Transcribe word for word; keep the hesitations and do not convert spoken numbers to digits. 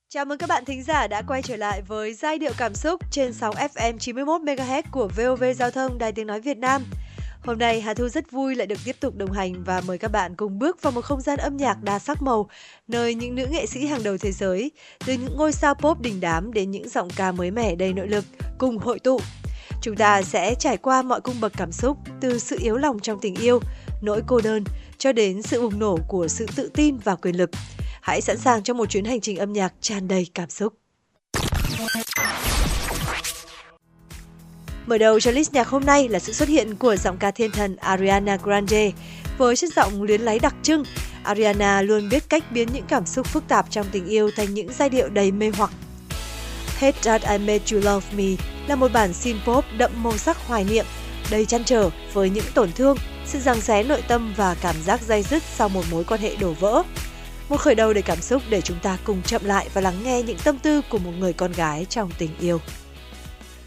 Chào mừng các bạn thính giả đã quay trở lại với Giai điệu cảm xúc trên sóng ép em chín mươi mốt MHz của vê o vê Giao thông Đài Tiếng Nói Việt Nam. Hôm nay Hà Thu rất vui lại được tiếp tục đồng hành và mời các bạn cùng bước vào một không gian âm nhạc đa sắc màu, nơi những nữ nghệ sĩ hàng đầu thế giới, từ những ngôi sao pop đình đám đến những giọng ca mới mẻ đầy nội lực, cùng hội tụ. Chúng ta sẽ trải qua mọi cung bậc cảm xúc, từ sự yếu lòng trong tình yêu, nỗi cô đơn, cho đến sự bùng nổ của sự tự tin và quyền lực. Hãy sẵn sàng cho một chuyến hành trình âm nhạc tràn đầy cảm xúc. Mở đầu cho list nhạc hôm nay là sự xuất hiện của giọng ca thiên thần Ariana Grande. Với chất giọng luyến láy đặc trưng, Ariana luôn biết cách biến những cảm xúc phức tạp trong tình yêu thành những giai điệu đầy mê hoặc. Hate That I Made You Love Me là một bản synth pop đậm màu sắc hoài niệm, đầy trăn trở với những tổn thương, sự giằng xé nội tâm và cảm giác day dứt sau một mối quan hệ đổ vỡ. Một khởi đầu đầy cảm xúc để chúng ta cùng chậm lại và lắng nghe những tâm tư của một người con gái trong tình yêu.